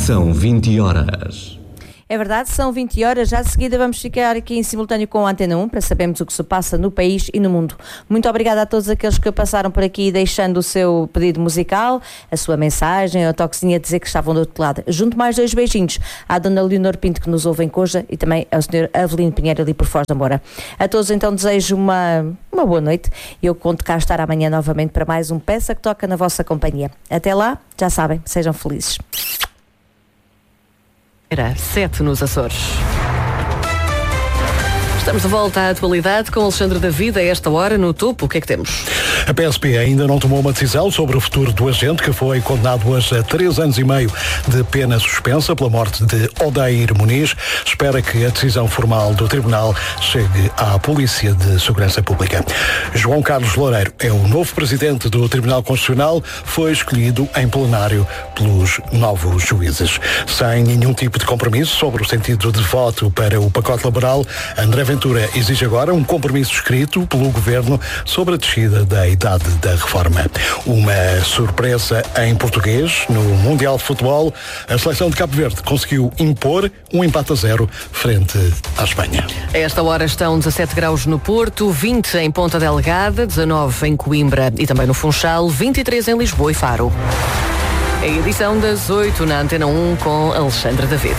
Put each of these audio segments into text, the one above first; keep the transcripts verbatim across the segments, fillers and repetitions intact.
São vinte horas. É verdade, são vinte horas. Já de seguida vamos ficar aqui em simultâneo com a Antena um para sabermos o que se passa no país e no mundo. Muito obrigada a todos aqueles que passaram por aqui deixando o seu pedido musical, a sua mensagem, a toquezinha a dizer que estavam do outro lado. Junto mais dois beijinhos à Dona Leonor Pinto, que nos ouve em Coja, e também ao senhor Avelino Pinheiro ali por Foz da Moura. A todos então desejo uma, uma boa noite e eu conto cá estar amanhã novamente para mais um Peça que Toca na vossa companhia. Até lá, já sabem, sejam felizes. Era sete nos Açores. Estamos de volta à atualidade com Alexandre David a esta hora no topo. O que é que temos? A P S P ainda não tomou uma decisão sobre o futuro do agente que foi condenado hoje a três anos e meio de pena suspensa pela morte de Odair Muniz. Espera que a decisão formal do Tribunal chegue à Polícia de Segurança Pública. João Carlos Loureiro é o novo presidente do Tribunal Constitucional, foi escolhido em plenário pelos novos juízes. Sem nenhum tipo de compromisso sobre o sentido de voto para o pacote laboral, André Ventura exige agora um compromisso escrito pelo Governo sobre a descida da idade da reforma. Uma surpresa em português no Mundial de Futebol. A seleção de Cabo Verde conseguiu impor um empate a zero frente à Espanha. A esta hora estão dezassete graus no Porto, vinte em Ponta Delgada, dezanove em Coimbra e também no Funchal, vinte e três em Lisboa e Faro. A edição das oito na Antena um com Alexandre David.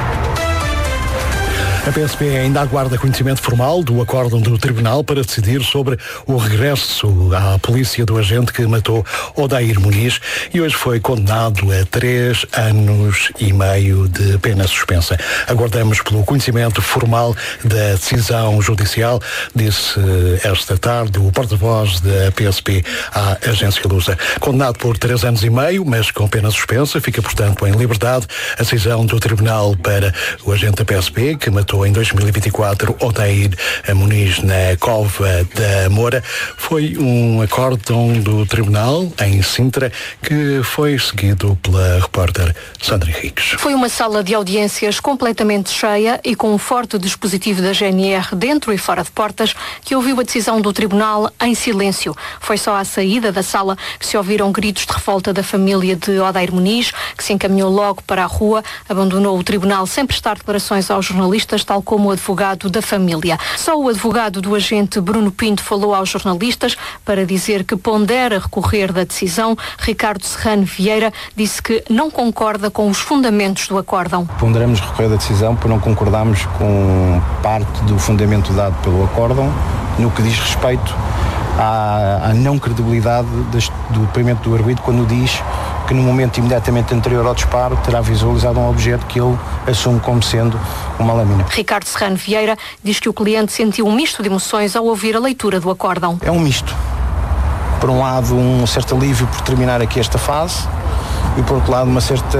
A P S P ainda aguarda conhecimento formal do acórdão do Tribunal para decidir sobre o regresso à polícia do agente que matou Odair Muniz e hoje foi condenado a três anos e meio de pena suspensa. Aguardamos pelo conhecimento formal da decisão judicial, disse esta tarde o porta-voz da P S P à agência Lusa. Condenado por três anos e meio, mas com pena suspensa, fica portanto em liberdade. A decisão do Tribunal para o agente da P S P que matou em dois mil e vinte e quatro Odair Muniz na Cova da Moura foi um acórdão do Tribunal em Sintra que foi seguido pela repórter Sandra Henriques. Foi uma sala de audiências completamente cheia e com um forte dispositivo da G N R dentro e fora de portas que ouviu a decisão do Tribunal em silêncio. Foi só à saída da sala que se ouviram gritos de revolta da família de Odair Muniz, que se encaminhou logo para a rua, abandonou o Tribunal sem prestar declarações aos jornalistas, tal como o advogado da família. Só o advogado do agente Bruno Pinto falou aos jornalistas para dizer que pondera recorrer da decisão. Ricardo Serrano Vieira disse que não concorda com os fundamentos do acórdão. Ponderamos recorrer da decisão por não concordarmos com parte do fundamento dado pelo acórdão no que diz respeito à, à não credibilidade do depoimento do arguido quando diz que no momento imediatamente anterior ao disparo terá visualizado um objeto que ele assume como sendo uma lâmina. Ricardo Serrano Vieira diz que o cliente sentiu um misto de emoções ao ouvir a leitura do acórdão. É um misto. Por um lado, um certo alívio por terminar aqui esta fase e por outro lado, uma certa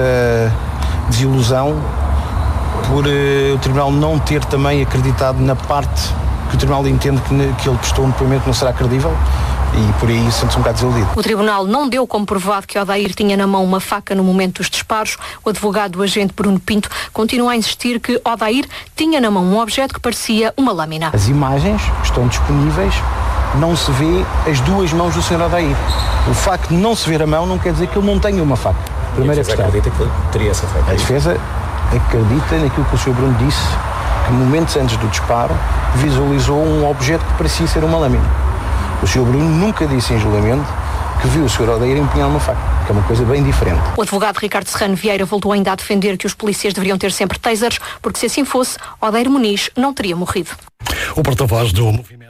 desilusão por uh, o Tribunal não ter também acreditado na parte que o Tribunal entende que, que ele prestou um depoimento não será credível. E por aí sente-se um bocado desiludido. O Tribunal não deu como provado que Odair tinha na mão uma faca no momento dos disparos. O advogado do agente Bruno Pinto continua a insistir que Odair tinha na mão um objeto que parecia uma lâmina. As imagens estão disponíveis, não se vê as duas mãos do senhor Odair. O facto de não se ver a mão não quer dizer que ele não tenha uma faca. Primeira a defesa acredita que ele teria essa faca? A defesa acredita naquilo que o senhor Bruno disse, que momentos antes do disparo visualizou um objeto que parecia ser uma lâmina. O senhor Bruno nunca disse em julgamento que viu o senhor Odair empunhar uma faca, que é uma coisa bem diferente. O advogado Ricardo Serrano Vieira voltou ainda a defender que os polícias deveriam ter sempre tasers, porque se assim fosse, Odair Muniz não teria morrido. O porta-voz do movimento